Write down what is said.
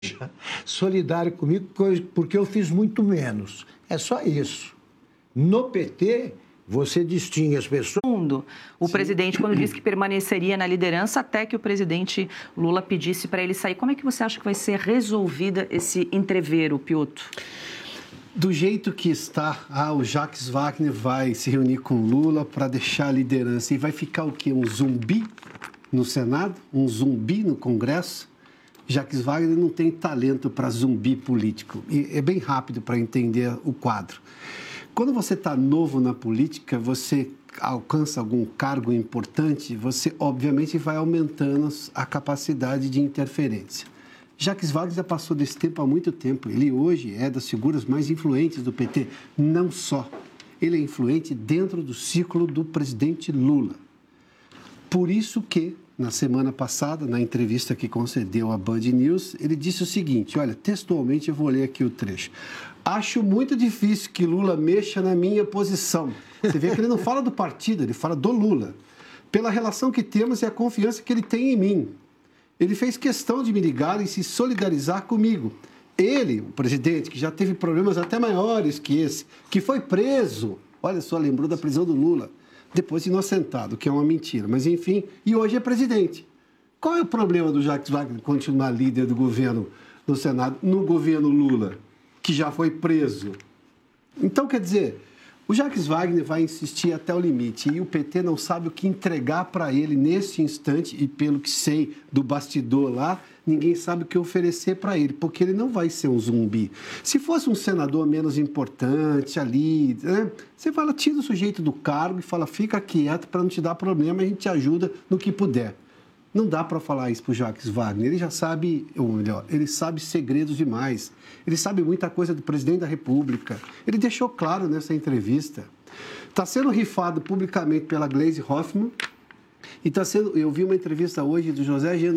solidário comigo porque eu fiz muito menos. É só isso. No PT, você distingue as pessoas... O presidente, quando disse que permaneceria na liderança até que o presidente Lula pedisse para ele sair. Como é que você acha que vai ser resolvida esse entrevero, Piotr? Do jeito que está, o Jacques Wagner vai se reunir com Lula para deixar a liderança. E vai ficar o quê? Um zumbi no Senado? Um zumbi no Congresso? Jacques Wagner não tem talento para zumbi político. E é bem rápido para entender o quadro. Quando você está novo na política, você alcança algum cargo importante, você obviamente vai aumentando a capacidade de interferência. Jacques Wagner já passou desse tempo há muito tempo. Ele hoje é das figuras mais influentes do PT. Não só. Ele é influente dentro do círculo do presidente Lula. Por isso que, na semana passada, na entrevista que concedeu à Band News, ele disse o seguinte, olha, textualmente eu vou ler aqui o trecho. Acho muito difícil que Lula mexa na minha posição. Você vê que ele não fala do partido, ele fala do Lula. Pela relação que temos e a confiança que ele tem em mim. Ele fez questão de me ligar e se solidarizar comigo. Ele, o presidente, que já teve problemas até maiores que esse, que foi preso, olha só, lembrou da prisão do Lula, depois inocentado, que é uma mentira, mas enfim, e hoje é presidente. Qual é o problema do Jacques Wagner continuar líder do governo no Senado, no governo Lula, que já foi preso? Então, quer dizer, o Jacques Wagner vai insistir até o limite e o PT não sabe o que entregar para ele nesse instante e pelo que sei do bastidor lá, ninguém sabe o que oferecer para ele, porque ele não vai ser um zumbi. Se fosse um senador menos importante ali, né, você fala, tira o sujeito do cargo e fala, fica quieto para não te dar problema, a gente te ajuda no que puder. Não dá para falar isso para o Jacques Wagner, ele já sabe, ou melhor, ele sabe segredos demais, ele sabe muita coisa do presidente da República, ele deixou claro nessa entrevista. Está sendo rifado publicamente pela Gleisi Hoffmann e está sendo, eu vi uma entrevista hoje do José